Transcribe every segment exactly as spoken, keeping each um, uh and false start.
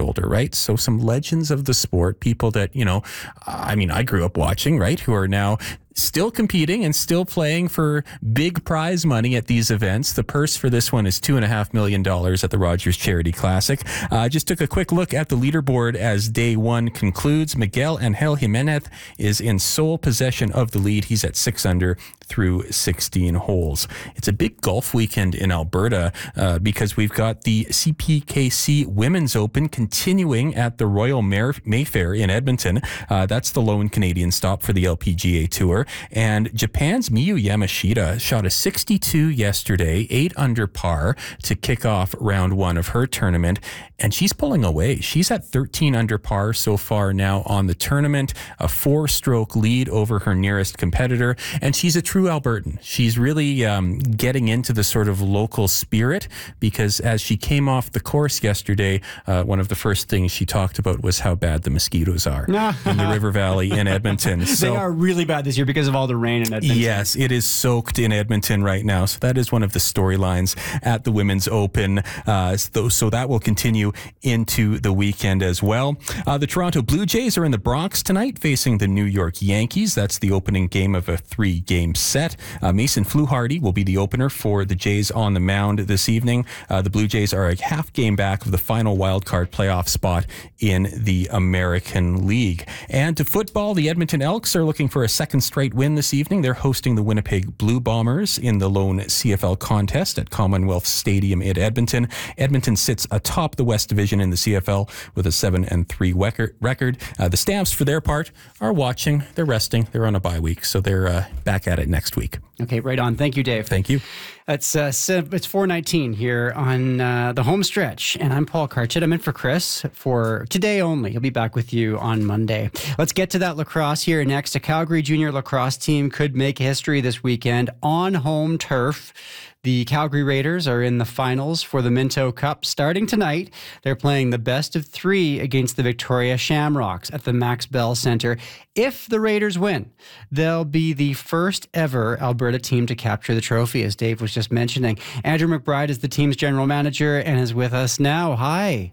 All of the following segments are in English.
older, right? So some legends of the sport, people that, you know, I mean, I grew up watching, right, who are now still competing and still playing for big prize money at these events. The purse for this one is two and a half million dollars at the Rogers Charity Classic. I uh, just took a quick look at the leaderboard as day one concludes. Miguel Angel Jimenez is in sole possession of the lead. He's at six under through sixteen holes. It's a big golf weekend in Alberta uh, because we've got the C P K C Women's Open continuing at the Royal Mayfair in Edmonton. Uh, that's the lone Canadian stop for the L P G A Tour. And Japan's Miyu Yamashita shot a sixty-two yesterday, eight under par to kick off round one of her tournament. And she's pulling away. She's at thirteen under par so far now on the tournament, a four-stroke lead over her nearest competitor. And she's a true Albertan. She's really um, getting into the sort of local spirit because as she came off the course yesterday, uh, one of the first things she talked about was how bad the mosquitoes are in the River Valley in Edmonton. So, they are really bad this year because of all the rain in Edmonton. Yes, it is soaked in Edmonton right now. So that is one of the storylines at the Women's Open. Uh, so, so that will continue into the weekend as well. Uh, the Toronto Blue Jays are in the Bronx tonight facing the New York Yankees. That's the opening game of a three-game set. Uh, Mason Fluharty will be the opener for the Jays on the mound this evening. Uh, the Blue Jays are a half game back of the final wildcard playoff spot in the American League. And to football, the Edmonton Elks are looking for a second straight win this evening. They're hosting the Winnipeg Blue Bombers in the lone C F L contest at Commonwealth Stadium in Edmonton. Edmonton sits atop the West Division in the C F L with a seven and three record. Uh, the Stamps, for their part, are watching. They're resting. They're on a bye week, so they're uh, back at it next week. Okay, right on. Thank you, Dave. Thank you. It's uh, it's four nineteen here on uh, the home stretch, and I'm Paul Karchit. I'm in for Chris for today only. He'll be back with you on Monday. Let's get to that lacrosse here next. A Calgary junior lacrosse team could make history this weekend on home turf. The Calgary Raiders are in the finals for the Minto Cup starting tonight. They're playing the best of three against the Victoria Shamrocks at the Max Bell Centre. If the Raiders win, they'll be the first ever Alberta team to capture the trophy, as Dave was just mentioning. Andrew McBride is the team's general manager and is with us now. Hi.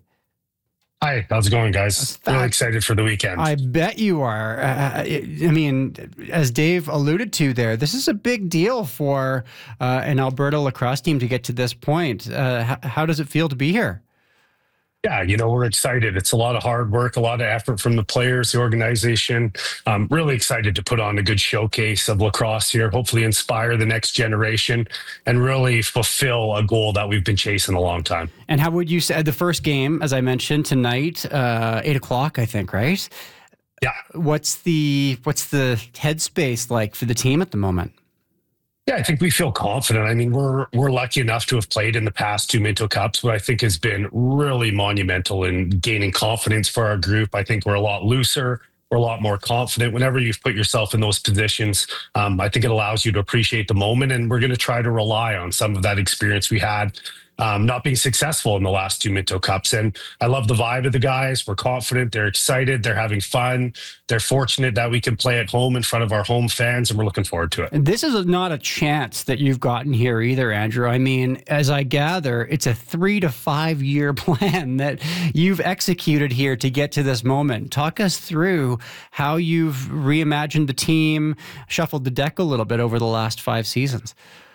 Hi, how's it going, guys? Really excited for the weekend. I bet you are. Uh, I mean, as Dave alluded to there, this is a big deal for uh, an Alberta lacrosse team to get to this point. Uh, how, how does it feel to be here? Yeah, you know, we're excited. It's a lot of hard work, a lot of effort from the players, the organization. I'm really excited to put on a good showcase of lacrosse here, hopefully inspire the next generation and really fulfill a goal that we've been chasing a long time. And how would you say the first game, as I mentioned, tonight, uh, eight o'clock, I think, right? Yeah. What's the what's the headspace like for the team at the moment? Yeah, I think we feel confident. I mean, we're we're lucky enough to have played in the past two Minto Cups, what I think has been really monumental in gaining confidence for our group. I think we're a lot looser. We're a lot more confident. Whenever you've put yourself in those positions, um, I think it allows you to appreciate the moment. And we're going to try to rely on some of that experience we had Um, not being successful in the last two Minto Cups. And I love the vibe of the guys. We're confident. They're excited. They're having fun. They're fortunate that we can play at home in front of our home fans, and we're looking forward to it. And this is not a chance that you've gotten here either, Andrew. I mean, as I gather, it's a three to five year plan that you've executed here to get to this moment. Talk us through how you've reimagined the team, shuffled the deck a little bit over the last five seasons.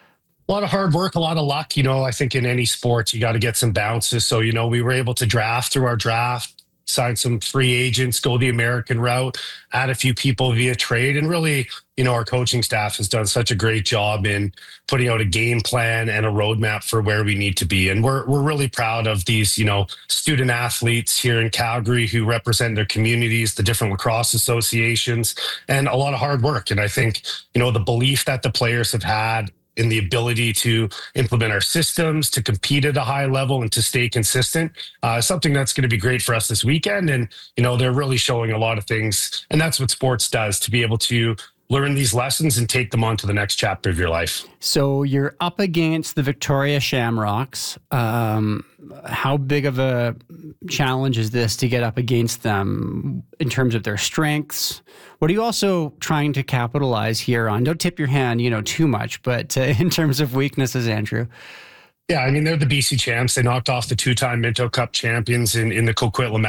A lot of hard work, a lot of luck. You know, I think in any sport, you got to get some bounces. So, you know, we were able to draft through our draft, sign some free agents, go the American route, add a few people via trade. And really, you know, our coaching staff has done such a great job in putting out a game plan and a roadmap for where we need to be. And we're we're really proud of these, you know, student athletes here in Calgary who represent their communities, the different lacrosse associations, and a lot of hard work. And I think, you know, the belief that the players have had in the ability to implement our systems, to compete at a high level and to stay consistent, uh, something that's going to be great for us this weekend. And, you know, they're really showing a lot of things. And that's what sports does, to be able to learn these lessons and take them on to the next chapter of your life. So you're up against the Victoria Shamrocks. Um, how big of a challenge is this to get up against them in terms of their strengths? What are you also trying to capitalize here on? Don't tip your hand, you know, too much, but uh, in terms of weaknesses, Andrew. Yeah, I mean, they're the B C champs. They knocked off the two-time Minto Cup champions in, in the Coquitlam